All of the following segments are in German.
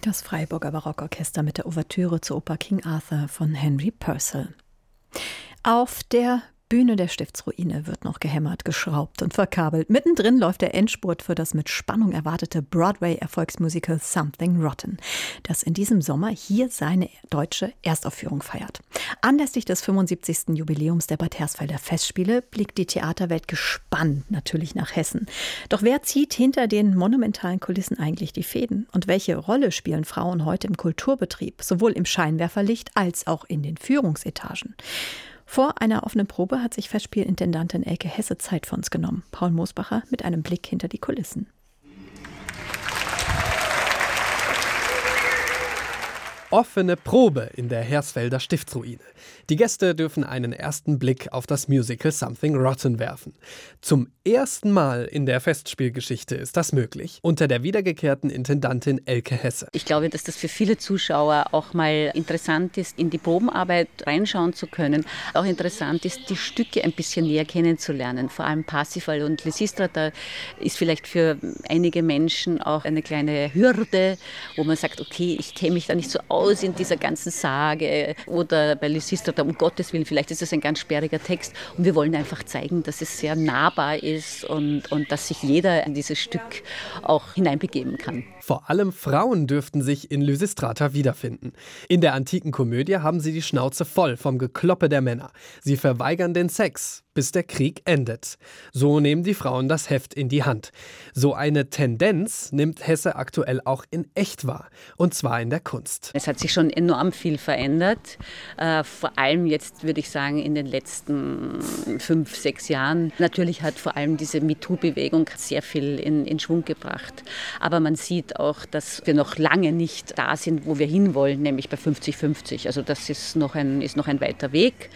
Das Freiburger Barockorchester mit der Ouvertüre zur Oper King Arthur von Henry Purcell. Auf der Bühne der Stiftsruine wird noch gehämmert, geschraubt und verkabelt. Mittendrin läuft der Endspurt für das mit Spannung erwartete Broadway-Erfolgsmusical Something Rotten, das in diesem Sommer hier seine deutsche Erstaufführung feiert. Anlässlich des 75. Jubiläums der Bad Hersfelder Festspiele blickt die Theaterwelt gespannt natürlich nach Hessen. Doch wer zieht hinter den monumentalen Kulissen eigentlich die Fäden? Und welche Rolle spielen Frauen heute im Kulturbetrieb, sowohl im Scheinwerferlicht als auch in den Führungsetagen? Vor einer offenen Probe hat sich Festspielintendantin Elke Hesse Zeit für uns genommen. Paul Mosbacher mit einem Blick hinter die Kulissen. Offene Probe in der Hersfelder Stiftsruine. Die Gäste dürfen einen ersten Blick auf das Musical Something Rotten werfen. Zum ersten Mal in der Festspielgeschichte ist das möglich, unter der wiedergekehrten Intendantin Elke Hesse. Ich glaube, dass das für viele Zuschauer auch mal interessant ist, in die Probenarbeit reinschauen zu können. Auch interessant ist, die Stücke ein bisschen näher kennenzulernen. Vor allem Parsifal und Lysistrata ist vielleicht für einige Menschen auch eine kleine Hürde, wo man sagt, okay, ich kenne mich da nicht so aus in dieser ganzen Sage. Oder bei Lysistrata, um Gottes Willen, vielleicht ist es ein ganz sperriger Text. Und wir wollen einfach zeigen, dass es sehr nahbar ist und dass sich jeder in dieses Stück auch hineinbegeben kann. Vor allem Frauen dürften sich in Lysistrata wiederfinden. In der antiken Komödie haben sie die Schnauze voll vom Gekloppe der Männer. Sie verweigern den Sex, bis der Krieg endet. So nehmen die Frauen das Heft in die Hand. So eine Tendenz nimmt Hesse aktuell auch in echt wahr. Und zwar in der Kunst. Es hat sich schon enorm viel verändert. Vor allem jetzt, würde ich sagen, in den letzten 5, 6 Jahren. Natürlich hat vor allem diese MeToo-Bewegung sehr viel in Schwung gebracht. Aber man sieht auch, dass wir noch lange nicht da sind, wo wir hinwollen, nämlich bei 50-50. Also das ist noch ein weiter Weg.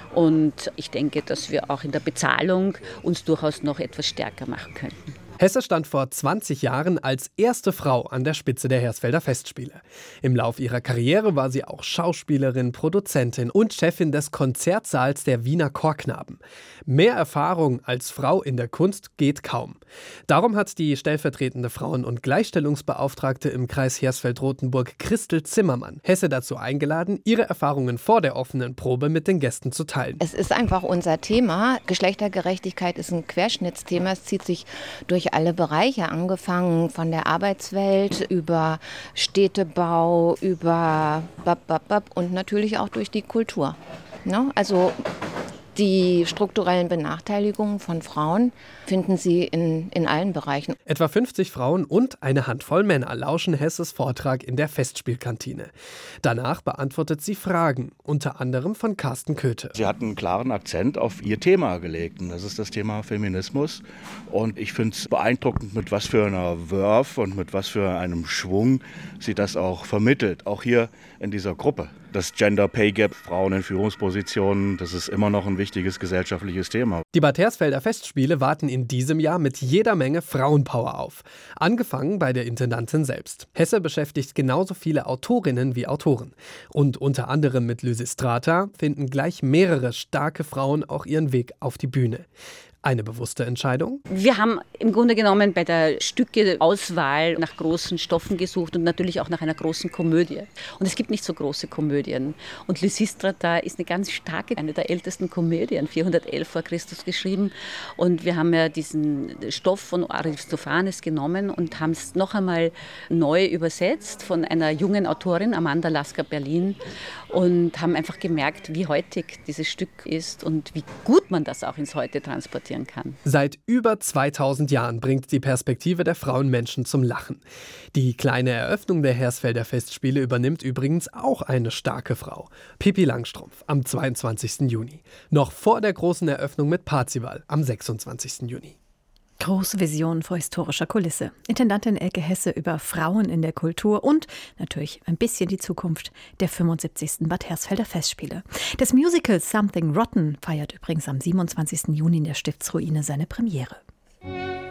Und ich denke, dass wir auch in der Bezahlung uns durchaus noch etwas stärker machen könnten. Hesse stand vor 20 Jahren als erste Frau an der Spitze der Hersfelder Festspiele. Im Lauf ihrer Karriere war sie auch Schauspielerin, Produzentin und Chefin des Konzertsaals der Wiener Chorknaben. Mehr Erfahrung als Frau in der Kunst geht kaum. Darum hat die stellvertretende Frauen- und Gleichstellungsbeauftragte im Kreis Hersfeld-Rotenburg Christel Zimmermann Hesse dazu eingeladen, ihre Erfahrungen vor der offenen Probe mit den Gästen zu teilen. Es ist einfach unser Thema. Geschlechtergerechtigkeit ist ein Querschnittsthema. Es zieht sich durch alle Bereiche, angefangen von der Arbeitswelt über Städtebau, über und natürlich auch durch die Kultur. Ne? Also die strukturellen Benachteiligungen von Frauen finden Sie in allen Bereichen. Etwa 50 Frauen und eine Handvoll Männer lauschen Hesses Vortrag in der Festspielkantine. Danach beantwortet sie Fragen, unter anderem von Carsten Köthe. Sie hat einen klaren Akzent auf ihr Thema gelegt. Und das ist das Thema Feminismus. Und ich finde es beeindruckend, mit was für einer Verve und mit was für einem Schwung sie das auch vermittelt. Auch hier in dieser Gruppe. Das Gender Pay Gap, Frauen in Führungspositionen, das ist immer noch ein wichtiges gesellschaftliches Thema. Die Bad Hersfelder Festspiele warten in diesem Jahr mit jeder Menge Frauenpower auf. Angefangen bei der Intendantin selbst. Hesse beschäftigt genauso viele Autorinnen wie Autoren. Und unter anderem mit Lysistrata finden gleich mehrere starke Frauen auch ihren Weg auf die Bühne. Eine bewusste Entscheidung? Wir haben im Grunde genommen bei der Stückeauswahl nach großen Stoffen gesucht und natürlich auch nach einer großen Komödie. Und es gibt nicht so große Komödien. Und Lysistrata ist eine ganz starke, eine der ältesten Komödien, 411 vor Christus geschrieben. Und wir haben ja diesen Stoff von Aristophanes genommen und haben es noch einmal neu übersetzt von einer jungen Autorin, Amanda Lasker-Berlin. Und haben einfach gemerkt, wie heutig dieses Stück ist und wie gut man das auch ins Heute transportieren kann. Seit über 2000 Jahren bringt die Perspektive der Frauen Menschen zum Lachen. Die kleine Eröffnung der Hersfelder Festspiele übernimmt übrigens auch eine starke Frau. Pippi Langstrumpf am 22. Juni. Noch vor der großen Eröffnung mit Parzival am 26. Juni. Große Vision vor historischer Kulisse. Intendantin Elke Hesse über Frauen in der Kultur und natürlich ein bisschen die Zukunft der 75. Bad Hersfelder Festspiele. Das Musical Something Rotten feiert übrigens am 27. Juni in der Stiftsruine seine Premiere.